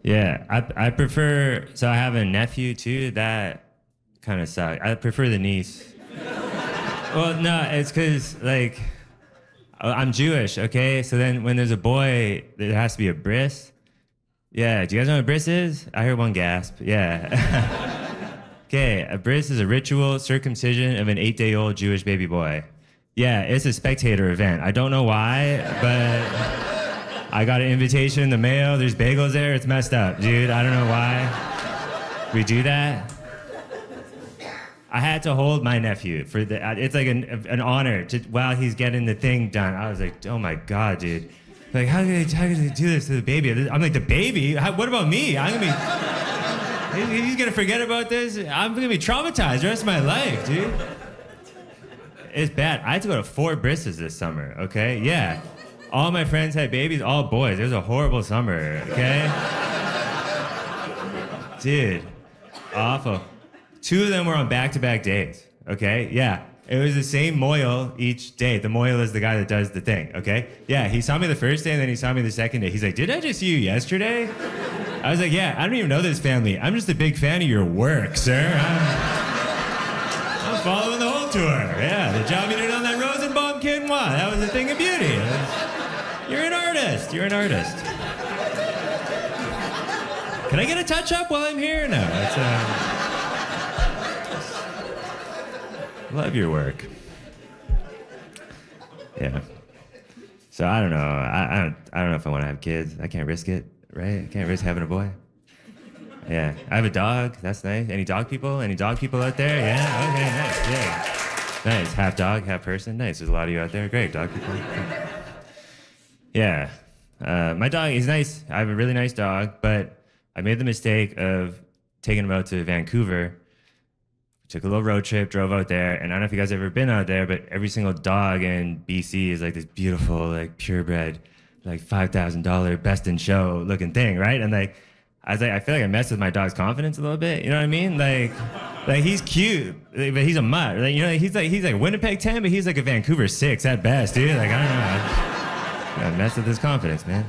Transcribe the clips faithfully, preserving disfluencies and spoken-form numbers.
Yeah, I I prefer. So I have a nephew too. That kind of sucks. I prefer the niece. Well, no, it's because like I'm Jewish. Okay, so then when there's a boy, there has to be a bris. Yeah, do you guys know what a bris is? I heard one gasp. Yeah. Okay, a bris is a ritual circumcision of an eight-day-old Jewish baby boy. Yeah, it's a spectator event. I don't know why, but. I got an invitation in the mail. There's bagels there. It's messed up, dude. I don't know why we do that. I had to hold my nephew for the. It's like an an honor to while he's getting the thing done. I was like, oh my god, dude. Like, how can I, how can I do this to the baby? I'm like, the baby? How, what about me? I'm gonna be. He's gonna forget about this. I'm gonna be traumatized the rest of my life, dude. It's bad. I had to go to four brises this summer. Okay, yeah. All my friends had babies, all boys. It was a horrible summer, okay? Dude, awful. Two of them were on back-to-back days, okay? Yeah, it was the same mohel each day. The mohel is the guy that does the thing, okay? Yeah, he saw me the first day, and then he saw me the second day. He's like, did I just see you yesterday? I was like, yeah, I don't even know this family. I'm just a big fan of your work, sir. I'm, I'm following the whole tour. Yeah, the job you did on that Rosenbaum kid, what? That was a thing of beauty. You're an artist. You're an artist. Can I get a touch-up while I'm here? No. It's, uh... Love your work. Yeah. So I don't know. I, I don't. I don't know if I want to have kids. I can't risk it, right? I can't risk having a boy. Yeah. I have a dog. That's nice. Any dog people? Any dog people out there? Yeah. Okay. Nice. Yeah. Nice. Half dog, half person. Nice. There's a lot of you out there. Great. Dog people. Yeah. Uh, my dog, he's nice. I have a really nice dog, but I made the mistake of taking him out to Vancouver. Took a little road trip, drove out there, and I don't know if you guys have ever been out there, but every single dog in B C is like this beautiful, like purebred, like five thousand dollars best in show looking thing, right? And like, I was like, I feel like I messed with my dog's confidence a little bit. You know what I mean? Like, like he's cute, but he's a mutt. Like, you know, he's like he's like Winnipeg ten, but he's like a Vancouver six at best, dude. Like, I don't know. I messed with his confidence, man.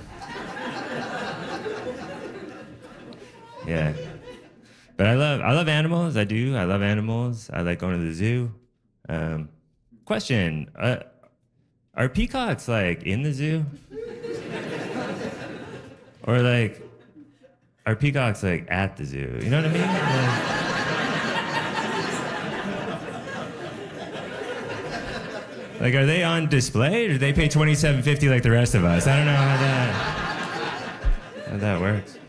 Yeah. But I love I love animals. I do. I love animals. I like going to the zoo. Um, question: uh, Are peacocks like in the zoo, or like are peacocks like at the zoo? You know what I mean? Like, Like, are they on display, or do they pay twenty-seven fifty like the rest of us? I don't know how that how that works.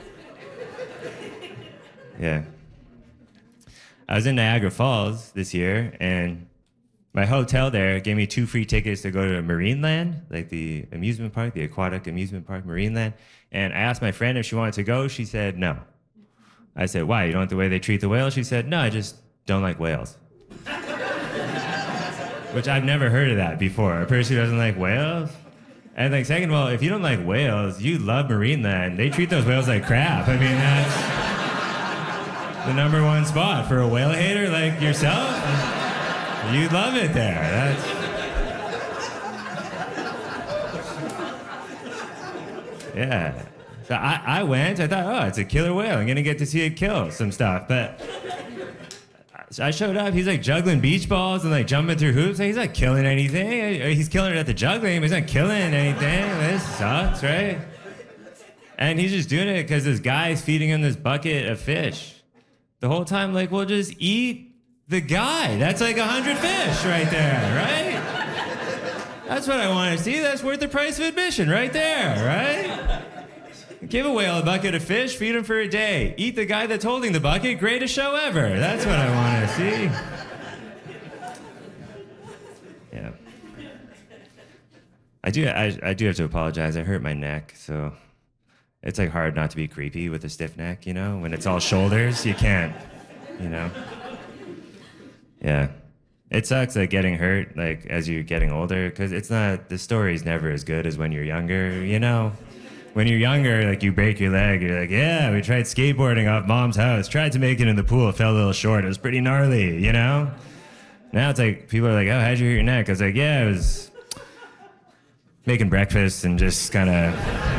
Yeah. I was in Niagara Falls this year, and my hotel there gave me two free tickets to go to Marineland, like the amusement park, the aquatic amusement park, Marineland. And I asked my friend if she wanted to go. She said no. I said, why? You don't like the way they treat the whales? She said, no, I just don't like whales. Which I've never heard of that before. A person who doesn't like whales? And like, second of all, if you don't like whales, you love Marineland. They treat those whales like crap. I mean, that's the number one spot for a whale hater like yourself. You love it there. That's... Yeah. So I, I went, I thought, oh, it's a killer whale. I'm going to get to see it kill some stuff. But so I showed up, he's like juggling beach balls and like jumping through hoops. He's not killing anything. He's killing it at the juggling, but he's not killing anything. This sucks, right? And he's just doing it because this guy's feeding him this bucket of fish. The whole time, like, well, just eat the guy. That's like a hundred fish right there, right? That's what I want to see. That's worth the price of admission right there, right? Give a whale a bucket of fish, feed him for a day. Eat the guy that's holding the bucket, greatest show ever. That's what I want to see. Yeah. I do I, I do have to apologize. I hurt my neck, so it's like hard not to be creepy with a stiff neck, you know? When it's all shoulders, you can't, you know? Yeah. It sucks like getting hurt like as you're getting older, because it's not, the story's never as good as when you're younger, you know? When you're younger, like you break your leg, you're like, yeah, we tried skateboarding off mom's house, tried to make it in the pool, fell a little short, it was pretty gnarly, you know? Now it's like, people are like, oh, how'd you hurt your neck? I was like, yeah, I was making breakfast and just kind of